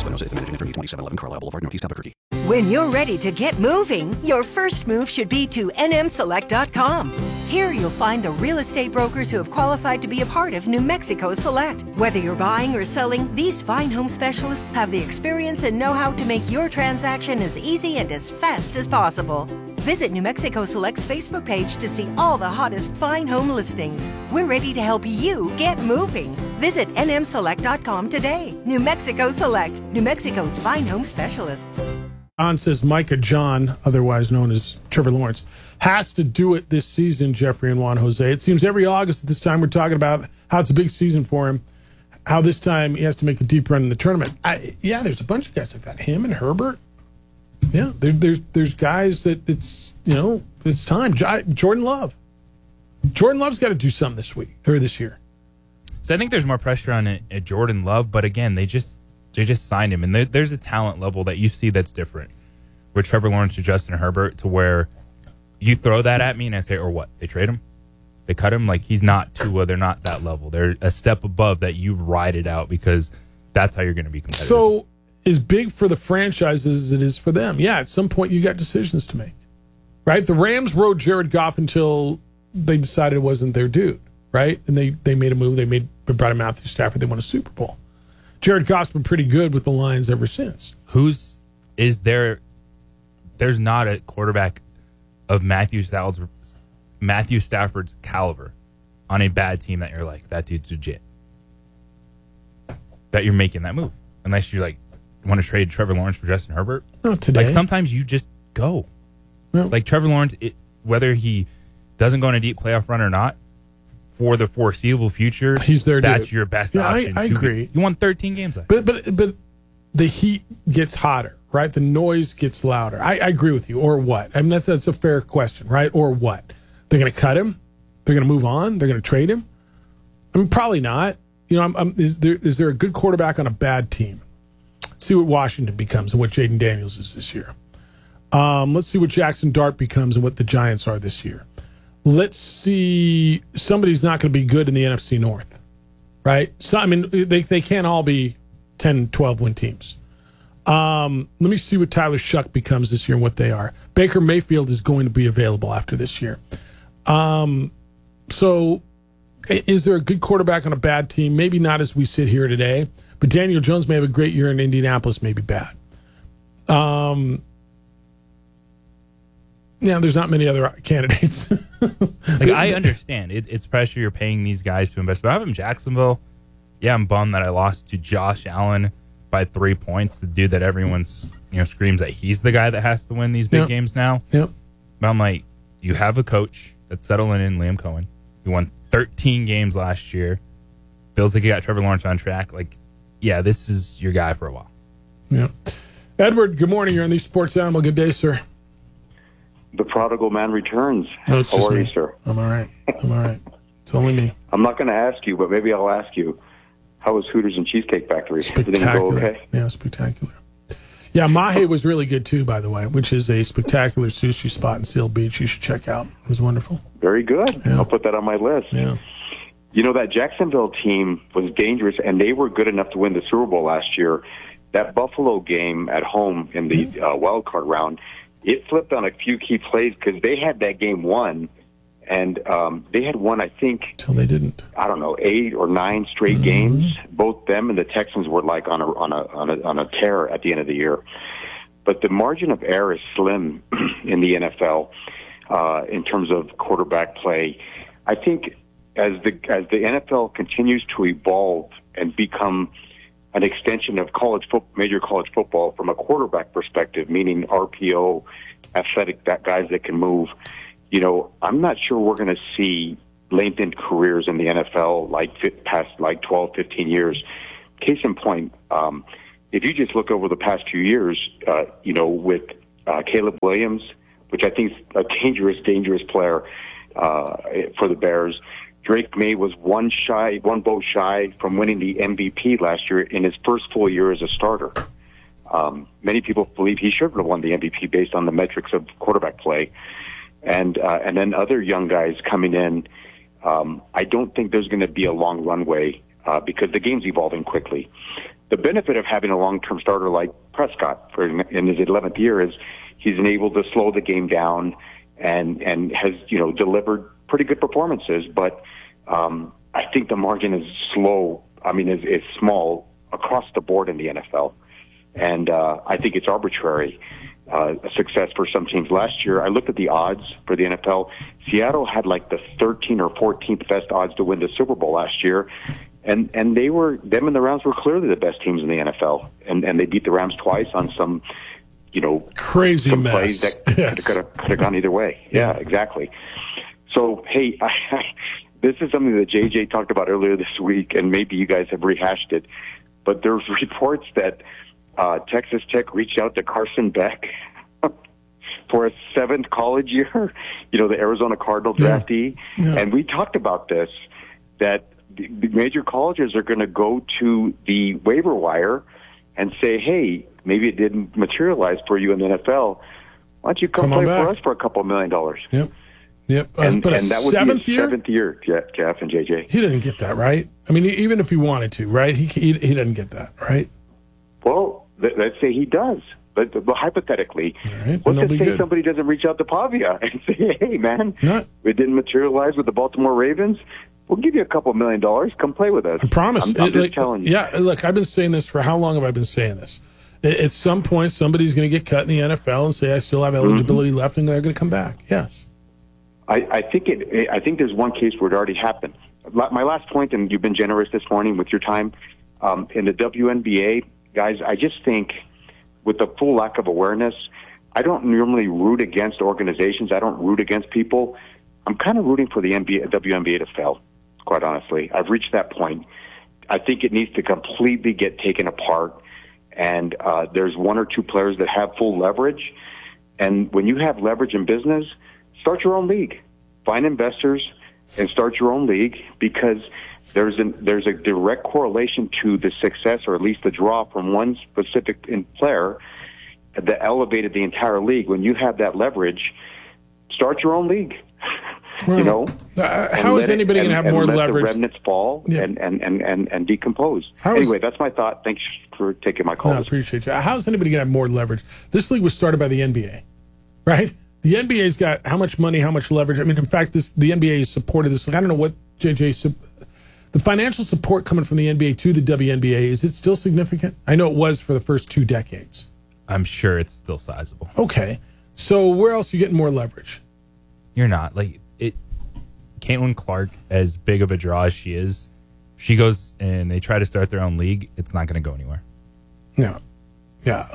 Jose, the managing attorney, 2711 Carlisle Boulevard, Northeast Albuquerque. When you're ready to get moving, your first move should be to nmselect.com. Here you'll find the real estate brokers who have qualified to be a part of New Mexico Select. Whether you're buying or selling, these fine home specialists have the experience and know-how to make your transaction as easy and as fast as possible. Visit New Mexico Select's Facebook page to see all the hottest fine home listings. We're ready to help you get moving. Visit nmselect.com today. New Mexico Select, New Mexico's fine home specialists. On says Micah John, otherwise known as Trevor Lawrence, has to do it this season, Jeffrey and Juan Jose. It seems every August at this time we're talking about how it's a big season for him, how this time he has to make a deep run in the tournament. There's a bunch of guys like that. Him and Herbert. Yeah, there's guys that it's time. Jordan Love. Jordan Love's got to do something this year. So I think there's more pressure on it, Jordan Love, but again, they just signed him, and there's a talent level that you see that's different with Trevor Lawrence to Justin Herbert, to where you throw that at me and I say, or what? They trade him? They cut him? Like, he's not Tua. They're not that level. They're a step above that. You ride it out because that's how you're going to be competitive. So as big for the franchises as it is for them, yeah, at some point you got decisions to make, right? The Rams rode Jared Goff until they decided it wasn't their dude, right? And they made a move. They brought in Matthew Stafford. They won a Super Bowl. Jared Goff's been pretty good with the Lions ever since. There's not a quarterback of Matthew Stafford's caliber on a bad team that you're like, that dude's legit, that you're making that move, unless you want to trade Trevor Lawrence for Justin Herbert. Not today. Like, sometimes you just go. No. Like Trevor Lawrence, whether he doesn't go on a deep playoff run or not, for the foreseeable future, he's there. That's your best option. I agree. You won 13 games left. But the heat gets hotter, right? The noise gets louder. I agree with you. Or what? I mean, that's a fair question, right? Or what? They're going to cut him? They're going to move on? They're going to trade him? I mean, probably not. Is there a good quarterback on a bad team? Let's see what Washington becomes and what Jaden Daniels is this year. Let's see what Jackson Dart becomes and what the Giants are this year. Let's see. Somebody's not going to be good in the NFC North, right? So, I mean, they can't all be 10, 12-win teams. Let me see what Tyler Shuck becomes this year and what they are. Baker Mayfield is going to be available after this year. So is there a good quarterback on a bad team? Maybe not as we sit here today, but Daniel Jones may have a great year in Indianapolis, maybe bad. Yeah, there's not many other candidates. I understand. It's pressure. You're paying these guys to invest. But I'm in Jacksonville. Yeah, I'm bummed that I lost to Josh Allen by 3 points, the dude that everyone's screams that he's the guy that has to win these big games now. Yep. But I'm like, you have a coach that's settling in, Liam Cohen. He won 13 games last year. Feels like he got Trevor Lawrence on track. Like, yeah, this is your guy for a while. Yeah. Edward, good morning. You're on the Sports Animal. Good day, sir. The prodigal man returns. No, it's How just are me. you, sir? I'm all right. It's only me. I'm not going to ask you, but maybe I'll ask you. How was Hooters and Cheesecake Factory? Everything go okay? Yeah, spectacular. Yeah, Mahe was really good too, by the way, which is a spectacular sushi spot in Seal Beach. You should check out. It was wonderful. Very good. Yeah. I'll put that on my list. Yeah. That Jacksonville team was dangerous, and they were good enough to win the Super Bowl last year. That Buffalo game at home in the wild card round, it flipped on a few key plays because they had that game won, and they had won, I think, until they didn't. I don't know, 8 or 9 straight games. Both them and the Texans were like on a tear at the end of the year. But the margin of error is slim in the NFL in terms of quarterback play. I think as the NFL continues to evolve and become an extension of major college football from a quarterback perspective, meaning RPO, athletic guys that can move. I'm not sure we're going to see lengthened careers in the NFL past 12, 15 years. Case in point, if you just look over the past few years, with Caleb Williams, which I think is a dangerous player for the Bears. Drake May was one vote shy from winning the MVP last year in his first full year as a starter. Many people believe he should have won the MVP based on the metrics of quarterback play. And then other young guys coming in. I don't think there's going to be a long runway because the game's evolving quickly. the benefit of having a long-term starter like Prescott in his 11th year is he's been able to slow the game down and has, delivered pretty good performances. But I think the margin is is small across the board in the NFL. And I think it's arbitrary. A success for some teams. Last year, I looked at the odds for the NFL. Seattle had like the 13th or 14th best odds to win the Super Bowl last year. And them and the Rams were clearly the best teams in the NFL. And they beat the Rams twice on some, crazy some mess. Plays that could have gone either way. Yeah, exactly. So, hey, this is something that JJ talked about earlier this week, and maybe you guys have rehashed it. But there's reports that Texas Tech reached out to Carson Beck for a 7th college year, the Arizona Cardinal draftee. Yeah. And we talked about this, that the major colleges are going to go to the waiver wire and say, hey, maybe it didn't materialize for you in the NFL. Why don't you come play for us for a couple $1 million? Yep. And but that would be his 7th year, Jeff and JJ. He didn't get that, right? I mean, even if he wanted to, right? He didn't get that, right? Well, let's say he does. But hypothetically, right, what's to say somebody doesn't reach out to Pavia and say, hey, man, it didn't materialize with the Baltimore Ravens? We'll give you a couple $1 million. Come play with us. I promise. I'm just telling you. Yeah, look, I've been saying this for how long have I been saying this? At some point, somebody's going to get cut in the NFL and say, I still have eligibility left, and they're going to come back. Yes. I think there's one case where it already happened. My last point, and you've been generous this morning with your time, in the WNBA, guys, I just think with the full lack of awareness, I don't normally root against organizations. I don't root against people. I'm kind of rooting for the WNBA to fail, quite honestly. I've reached that point. I think it needs to completely get taken apart. And there's 1 or 2 players that have full leverage. And when you have leverage in business, start your own league. Find investors and start your own league, because there's a direct correlation to the success, or at least the draw from one specific player that elevated the entire league. When you have that leverage, start your own league. Well, how is anybody going to have more leverage? Let the remnants fall and decompose. Anyway, that's my thought. Thanks for taking my call. I appreciate you. How is anybody going to have more leverage? This league was started by the NBA, right? The NBA's got how much money, how much leverage? I mean, in fact, the NBA has supported this. Like, I don't know what the financial support coming from the NBA to the WNBA, is it still significant? I know it was for the first 2 decades. I'm sure it's still sizable. Okay. So where else are you getting more leverage? You're not. Caitlin Clark, as big of a draw as she is, she goes and they try to start their own league, it's not going to go anywhere. No. Yeah.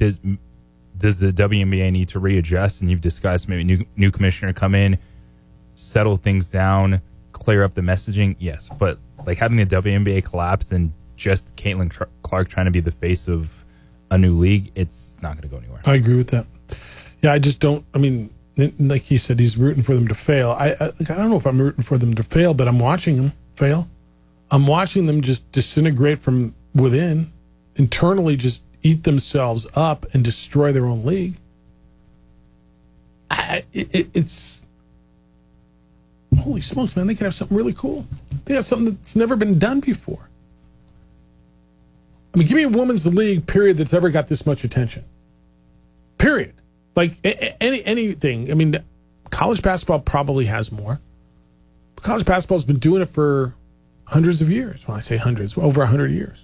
Does the WNBA need to readjust? And you've discussed maybe new commissioner come in, settle things down, clear up the messaging. Yes, but having the WNBA collapse and just Caitlin Clark trying to be the face of a new league, it's not going to go anywhere. I agree with that. Yeah, I just don't. I mean, like he said, he's rooting for them to fail. I don't know if I'm rooting for them to fail, but I'm watching them fail. I'm watching them just disintegrate from within, internally just eat themselves up and destroy their own league. It's holy smokes, man! They could have something really cool. They got something that's never been done before. I mean, give me a women's league, period, that's ever got this much attention. Period. Anything. I mean, college basketball probably has more. But college basketball's been doing it for hundreds of years. When I say hundreds, over 100 years.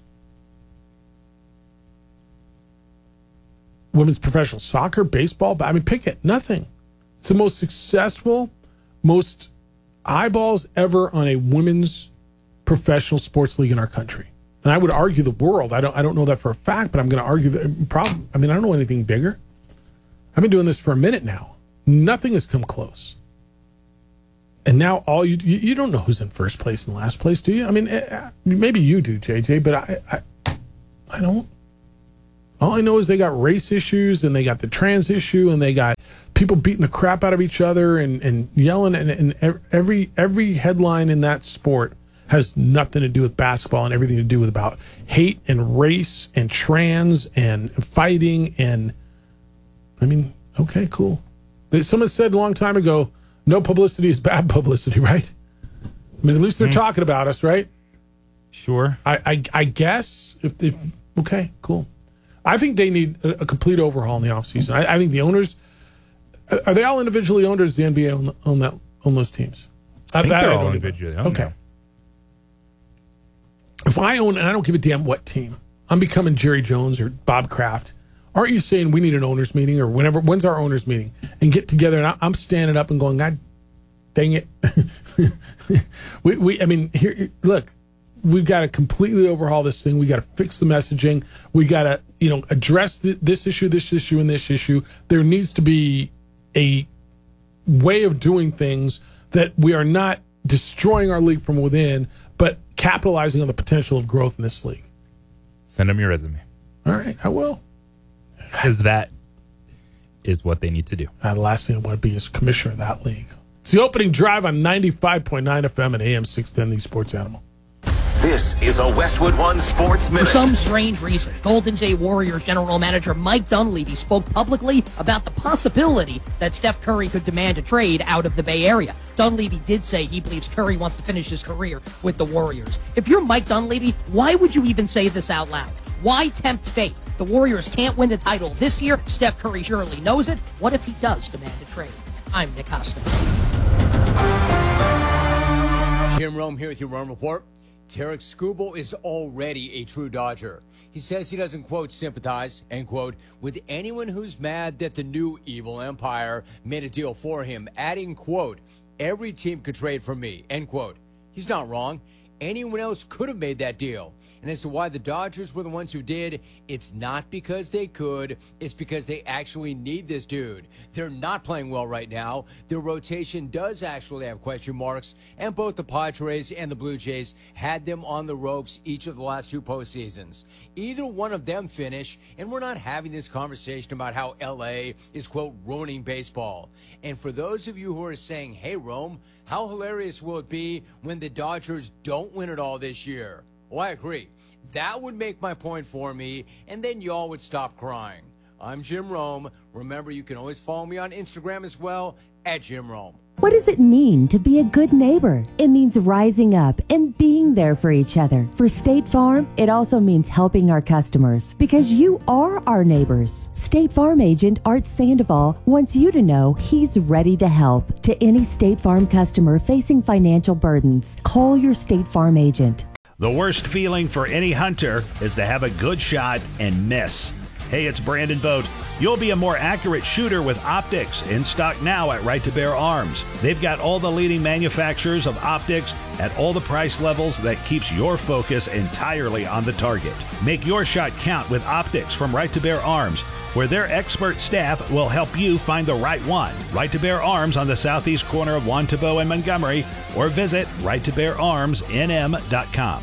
Women's professional soccer, baseball, I mean, pick it. Nothing. It's the most successful, most eyeballs ever on a women's professional sports league in our country. And I would argue the world. I don't know that for a fact, but I'm going to argue that problem. I mean, I don't know anything bigger. I've been doing this for a minute now. Nothing has come close. And now all you don't know who's in first place and last place, do you? I mean, maybe you do, JJ, but I don't. All I know is they got race issues, and they got the trans issue, and they got people beating the crap out of each other and yelling, and every headline in that sport has nothing to do with basketball and everything to do with about hate and race and trans and fighting. And I mean, okay, cool. Someone said a long time ago, no publicity is bad publicity, right? I mean, at least they're talking about us, right? Sure. I guess if okay, cool. I think they need a complete overhaul in the offseason. I think the owners are they all individually owned, or does the NBA own those teams? I think they're all individually owned. Okay. If I own, and I don't give a damn what team, I'm becoming Jerry Jones or Bob Kraft. Aren't you saying we need an owners meeting, or when's our owners meeting, and get together? And I'm standing up and going, God dang it. I mean, here, look, we've got to completely overhaul this thing. We got to fix the messaging. We got to, address this issue, and this issue. There needs to be a way of doing things that we are not destroying our league from within, but capitalizing on the potential of growth in this league. Send them your resume. All right, I will. Because that is what they need to do. The last thing I want to be is commissioner of that league. It's the opening drive on 95.9 FM and AM 610, the Sports Animal. This is a Westwood One Sports Minute. For some strange reason, Golden State Warriors general manager Mike Dunleavy spoke publicly about the possibility that Steph Curry could demand a trade out of the Bay Area. Dunleavy did say he believes Curry wants to finish his career with the Warriors. If you're Mike Dunleavy, why would you even say this out loud? Why tempt fate? The Warriors can't win the title this year. Steph Curry surely knows it. What if he does demand a trade? I'm Nick Costa. Jim Rome here with your Rome Report. Tarek Skubal is already a true Dodger. He says he doesn't, quote, sympathize, end quote, with anyone who's mad that the new evil empire made a deal for him, adding, quote, every team could trade for me, end quote. He's not wrong. Anyone else could have made that deal. And as to why the Dodgers were the ones who did, it's not because they could. It's because they actually need this dude. They're not playing well right now. Their rotation does actually have question marks. And both the Padres and the Blue Jays had them on the ropes each of the last two postseasons. Either one of them finish, and we're not having this conversation about how L.A. is, quote, ruining baseball. And for those of you who are saying, hey, Rome, how hilarious will it be when the Dodgers don't win it all this year? Well, I agree. That would make my point for me, and then y'all would stop crying. I'm Jim Rome. Remember, you can always follow me on Instagram as well, at Jim Rome. What does it mean to be a good neighbor? It means rising up and being there for each other. For State Farm, it also means helping our customers, because you are our neighbors. State Farm agent Art Sandoval wants you to know he's ready to help. To any State Farm customer facing financial burdens, call your State Farm agent. The worst feeling for any hunter is to have a good shot and miss. Hey, it's Brandon Vogt. You'll be a more accurate shooter with optics, in stock now at Right to Bear Arms. They've got all the leading manufacturers of optics at all the price levels that keeps your focus entirely on the target. Make your shot count with optics from Right to Bear Arms, where their expert staff will help you find the right one. Right to Bear Arms on the southeast corner of Wantabo and Montgomery, or visit righttobeararmsnm.com.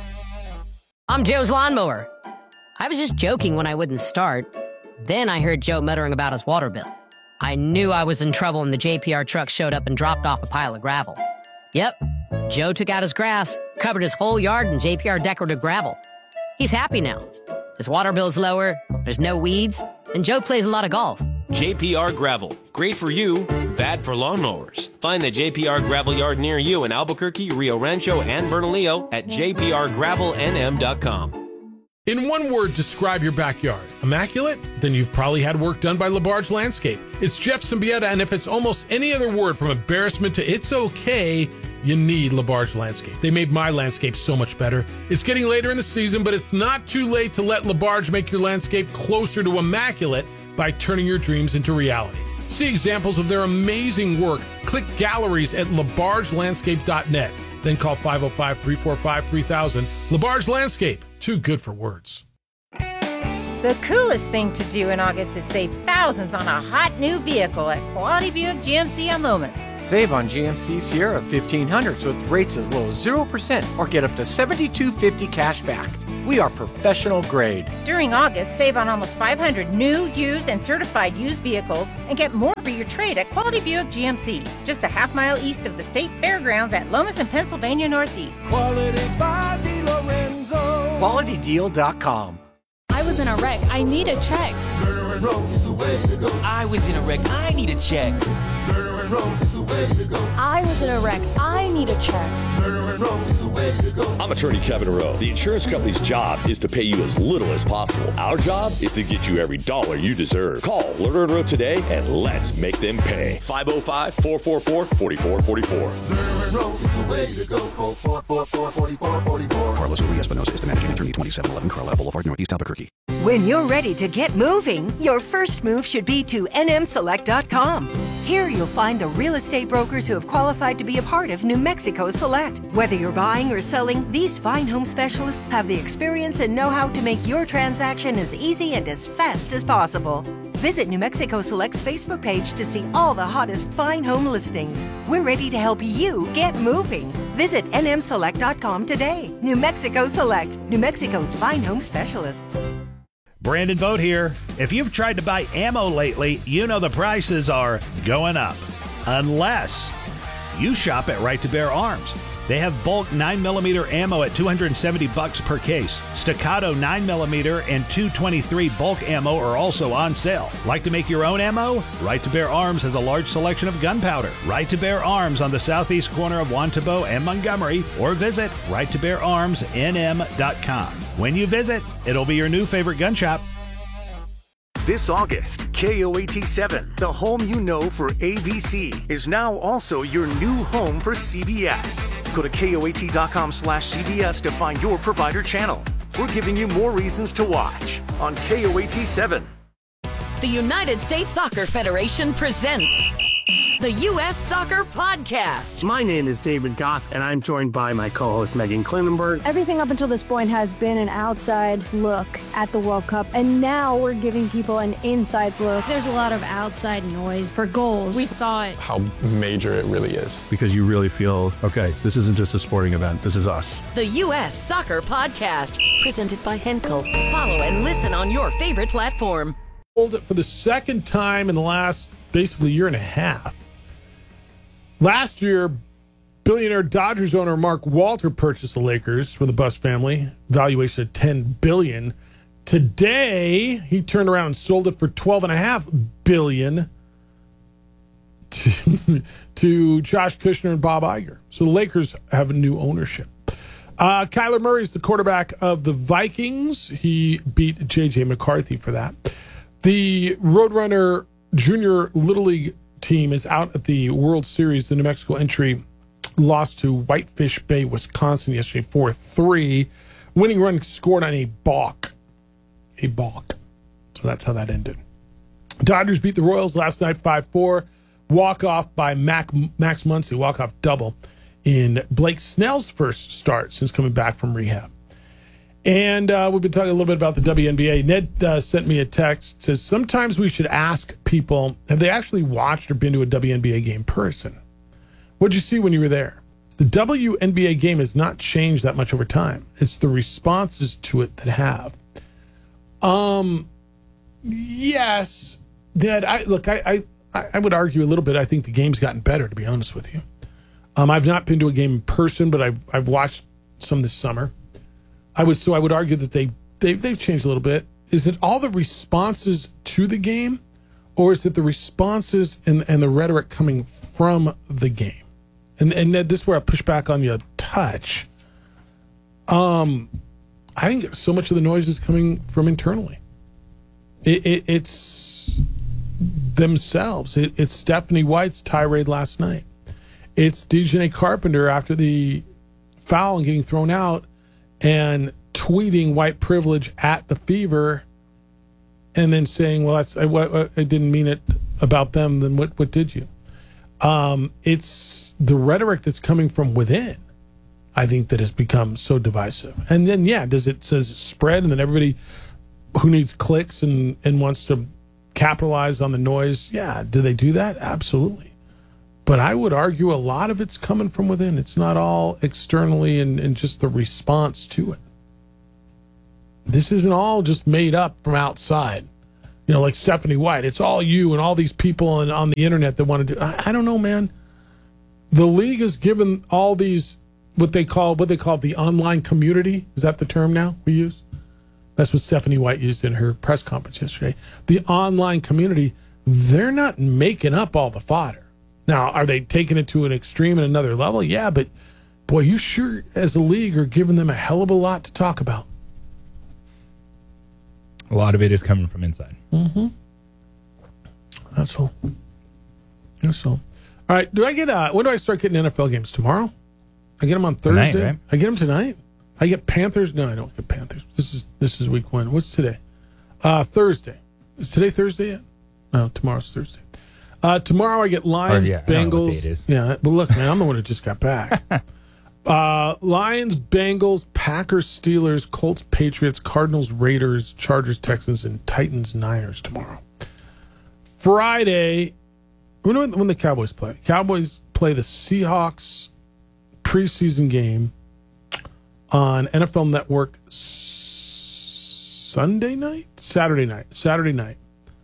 I'm Joe's lawnmower. I was just joking when I wouldn't start. Then I heard Joe muttering about his water bill. I knew I was in trouble when the JPR truck showed up and dropped off a pile of gravel. Yep, Joe took out his grass, covered his whole yard in JPR decorative gravel. He's happy now. His water bill's lower, there's no weeds, and Joe plays a lot of golf. JPR Gravel. Great for you, bad for lawnmowers. Find the JPR Gravel yard near you in Albuquerque, Rio Rancho, and Bernalillo at jprgravelnm.com. In one word, describe your backyard. Immaculate? Then you've probably had work done by LaBarge Landscape. It's Jeff Symbieta, and if it's almost any other word from embarrassment to it's okay, you need LaBarge Landscape. They made my landscape so much better. It's getting later in the season, but it's not too late to let LaBarge make your landscape closer to immaculate by turning your dreams into reality. See examples of their amazing work. Click galleries at labargelandscape.net. Then call 505-345-3000. LaBarge Landscape. Too good for words. The coolest thing to do in August is save thousands on a hot new vehicle at Quality Buick GMC on Lomas. Save on GMC Sierra 1500s with rates as low as 0% or get up to $7,250 cash back. We are professional grade. During August, save on almost 500 new, used, and certified used vehicles and get more for your trade at Quality Buick GMC, just a half-mile east of the State Fairgrounds at Lomas and Pennsylvania Northeast. Quality by DeLorenzo. QualityDeal.com. I was in a wreck. I need a check. Lerner and Rose is the way to go. I was in a wreck. I need a check. Lerner and Rose is the I was in a wreck. I need a check. I'm attorney Kevin Rowe. The insurance company's job is to pay you as little as possible. Our job is to get you every dollar you deserve. Call Lerner & Rowe today and let's make them pay. 505-444-4444. Carlos Uri Espinosa is the managing attorney, 2711 Carlisle Boulevard, Northeast Albuquerque. When you're ready to get moving, your first move should be to nmselect.com. Here you'll find the real estate brokers who have qualified to be a part of New Mexico Select. Whether you're buying or selling, these fine home specialists have the experience and know-how to make your transaction as easy and as fast as possible. Visit New Mexico Select's Facebook page to see all the hottest fine home listings. We're ready to help you get moving. Visit nmselect.com today. New Mexico Select, New Mexico's fine home specialists. Brandon Vogt here. If you've tried to buy ammo lately, you know the prices are going up. Unless you shop at Right to Bear Arms. They have bulk 9mm ammo at $270 per case. Staccato 9mm and .223 bulk ammo are also on sale. Like to make your own ammo? Right to Bear Arms has a large selection of gunpowder. Right to Bear Arms on the southeast corner of Wantabo and Montgomery, or visit righttobeararmsnm.com. When you visit, it'll be your new favorite gun shop. This August, KOAT7, the home you know for ABC, is now also your new home for CBS. Go to KOAT.com/CBS to find your provider channel. We're giving you more reasons to watch on KOAT7. The United States Soccer Federation presents the U.S. Soccer Podcast. My name is David Goss, and I'm joined by my co-host Megan Klinenberg. Everything up until this point has been an outside look at the World Cup, and now we're giving people an inside look. There's a lot of outside noise for goals. We thought how major it really is, because you really feel, okay, this isn't just a sporting event, this is us. The U.S. Soccer Podcast, presented by Henkel. Follow and listen on your favorite platform. For the second time in the last basically year and a half. Last year, billionaire Dodgers owner Mark Walter purchased the Lakers for the Buss family, valuation of $10 billion. Today, he turned around and sold it for $12.5 billion to Josh Kushner and Bob Iger. So the Lakers have a new ownership. Kyler Murray is the quarterback of the Vikings. He beat J.J. McCarthy for that. The Roadrunner Junior Little League team is out at the World Series. The New Mexico entry lost to Whitefish Bay, Wisconsin yesterday, 4-3. Winning run scored on a balk. So that's how that ended. Dodgers beat the Royals last night 5-4. Walk-off by Max Muncy, walk-off double in Blake Snell's first start since coming back from rehab. And we've been talking a little bit about the WNBA. Ned sent me a text, says sometimes we should ask people, have they actually watched or been to a WNBA game in person? What'd you see when you were there? The WNBA game has not changed that much over time. It's the responses to it that have. Yes, Ned, I would argue a little bit. I think the game's gotten better, to be honest with you. I've not been to a game in person, but I've watched some this summer. I would argue that they've changed a little bit. Is it all the responses to the game, or is it the responses and the rhetoric coming from the game? And Ned, this is where I push back on you a touch. I think so much of the noise is coming from internally. It's themselves. It's Stephanie White's tirade last night. It's Dejanay Carpenter after the foul and getting thrown out, and tweeting white privilege at the Fever, and then saying, well, I didn't mean it about them, then what did you? It's the rhetoric that's coming from within, I think, that has become so divisive. And then, says it spread, and then everybody who needs clicks and wants to capitalize on the noise, do they do that? Absolutely. But I would argue a lot of it's coming from within. It's not all externally and just the response to it. This isn't all just made up from outside. You know, like Stephanie White. It's all you and all these people on the internet that want to do. I don't know, man. The league has given all these what they call the online community. Is that the term now we use? That's what Stephanie White used in her press conference yesterday. The online community, they're not making up all the fodder. Now, are they taking it to an extreme and another level? Yeah, but boy, you sure as a league are giving them a hell of a lot to talk about. A lot of it is coming from inside. Mm-hmm. That's all. All right, do I get when do I start getting NFL games? Tomorrow? I get them on Thursday. Tonight, right? I get them tonight. I get Panthers. No, I don't get Panthers. This is week 1. What's today? Thursday. Is today Thursday yet? No, tomorrow's Thursday. Tomorrow I get Lions, I don't know what Bengals. day it is. Yeah, but look, man, I'm the one who just got back. Lions, Bengals, Packers, Steelers, Colts, Patriots, Cardinals, Raiders, Chargers, Texans, and Titans, Niners tomorrow. Friday, when the Cowboys play. Cowboys play the Seahawks preseason game on NFL Network Saturday night.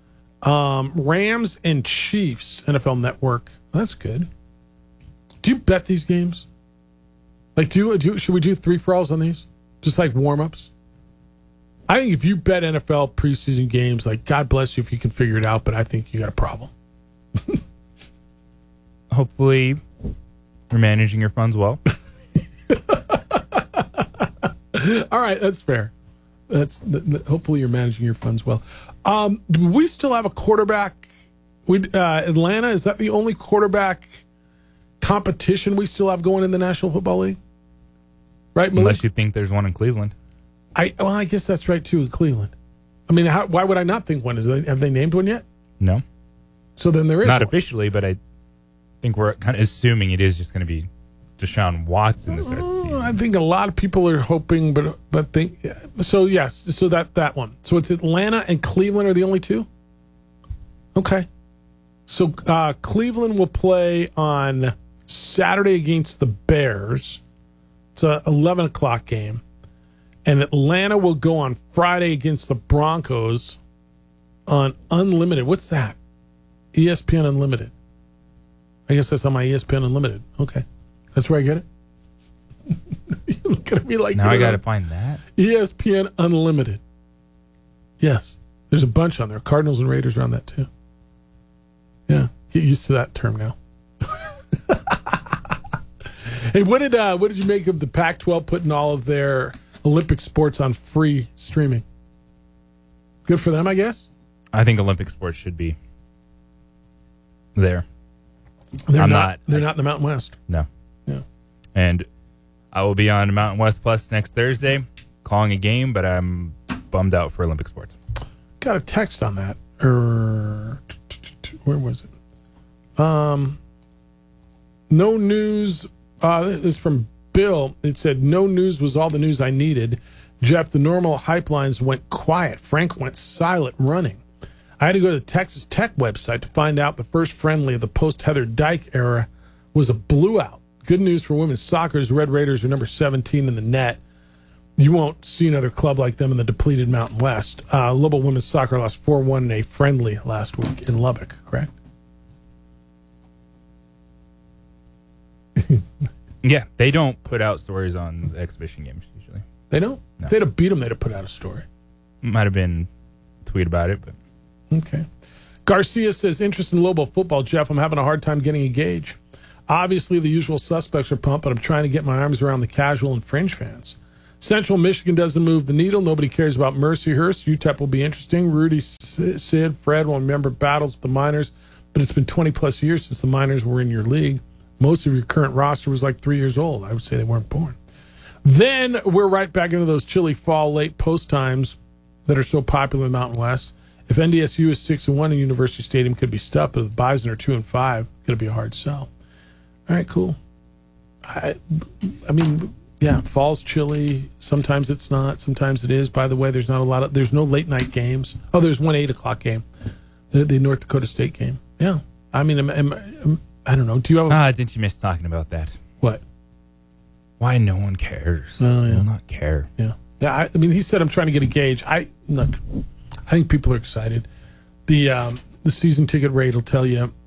Rams and Chiefs, NFL Network. That's good. Do you bet these games? Like, should we do 3-for-alls on these? Just like warm-ups? I think if you bet NFL preseason games, like, God bless you if you can figure it out, but I think you got a problem. Hopefully, you're managing your funds well. All right, that's fair. Hopefully you're managing your funds well. Do we still have a quarterback? Atlanta, is that the only quarterback competition we still have going in the National Football League? Right, Malik? Unless you think there's one in Cleveland. I guess that's right too, in Cleveland. I mean, why would I not think one is? Have they named one yet? No. So then there is not one. officially, but I think we're kind of assuming it is just going to be Deshaun Watson to start the season. I think a lot of people are hoping, but think so. Yes, so that one. So it's Atlanta and Cleveland are the only two. Okay, so Cleveland will play on Saturday against the Bears. It's a 11 o'clock game, and Atlanta will go on Friday against the Broncos on Unlimited. What's that? ESPN Unlimited. I guess that's on my ESPN Unlimited. Okay. That's where I get it? You look at me like... Now I got to find that. ESPN Unlimited. Yes. There's a bunch on there. Cardinals and Raiders are on that too. Yeah. Get used to that term now. Hey, what did you make of the Pac-12 putting all of their Olympic sports on free streaming? Good for them, I guess? I think Olympic sports should be there. They're not in the Mountain West. No. Yeah. And I will be on Mountain West Plus next Thursday calling a game, but I'm bummed out for Olympic sports. Got a text on that. Where was it? No news. This is from Bill. It said, no news was all the news I needed. Jeff, the normal hype lines went quiet. Frank went silent running. I had to go to the Texas Tech website to find out the first friendly of the post-Heather Dyke era was a blue out. Good news for women's soccer. Red Raiders are number 17 in the net. You won't see another club like them in the depleted Mountain West. Lobo women's soccer lost 4-1 in a friendly last week in Lubbock, correct? Yeah, they don't put out stories on the exhibition games usually. They don't? No. If they'd have beat them, they'd have put out a story. Might have been a tweet about it, but... Okay. Garcia says, interest in Lobo football, Jeff. I'm having a hard time getting a gauge. Obviously, the usual suspects are pumped, but I'm trying to get my arms around the casual and fringe fans. Central Michigan doesn't move the needle. Nobody cares about Mercyhurst. UTEP will be interesting. Rudy, Sid, Fred will remember battles with the Miners, but it's been 20-plus years since the Miners were in your league. Most of your current roster was like 3 years old. I would say they weren't born. Then we're right back into those chilly fall, late post times that are so popular in the Mountain West. If NDSU is 6-1 and University Stadium could be stuffed, but if the Bison are 2-5, it's going to be a hard sell. All right, cool. I mean, yeah, fall's chilly. Sometimes it's not. Sometimes it is. By the way, there's no late night games. Oh, there's one 8 o'clock game, the North Dakota State game. Yeah, I mean, I don't know. Do you have? Didn't you miss talking about that? What? Why no one cares? Oh, yeah. Will not care. Yeah. I mean, he said I'm trying to get a gauge. I think people are excited. The season ticket rate will tell you